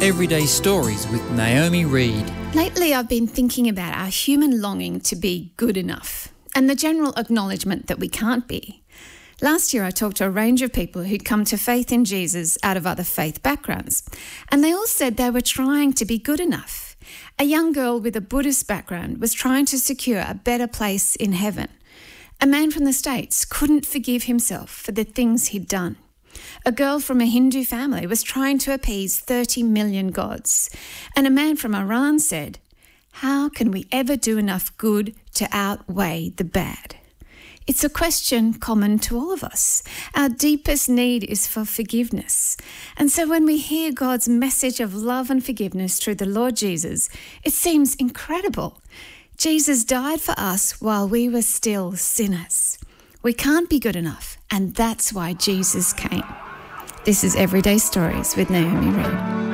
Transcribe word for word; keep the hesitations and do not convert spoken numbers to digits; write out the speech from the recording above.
Everyday Stories with Naomi Reed. Lately, I've been thinking about our human longing to be good enough and the general acknowledgement that we can't be. Last year, I talked to a range of people who'd come to faith in Jesus out of other faith backgrounds, and they all said they were trying to be good enough. A young girl with a Buddhist background was trying to secure a better place in heaven. A man from the States couldn't forgive himself for the things he'd done. A girl from a Hindu family was trying to appease thirty million gods. And a man from Iran said, "How can we ever do enough good to outweigh the bad?" It's a question common to all of us. Our deepest need is for forgiveness. And so when we hear God's message of love and forgiveness through the Lord Jesus, it seems incredible. Jesus died for us while we were still sinners. We can't be good enough, and that's why Jesus came. This is Everyday Stories with Naomi Reed.